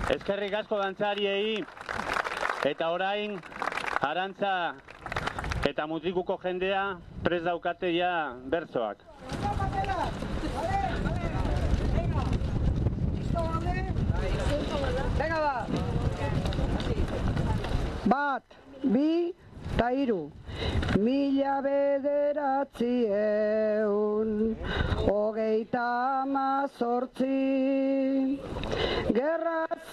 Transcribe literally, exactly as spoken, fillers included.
Eskerrik asko dantzariei, eta orain, Arantza eta Mutrikuko jendea prest daukate ja bertsoak. Venga, ba! Bat, bi, eta hiru. Mila bederatziehun, hogeita hamazortzi, gerra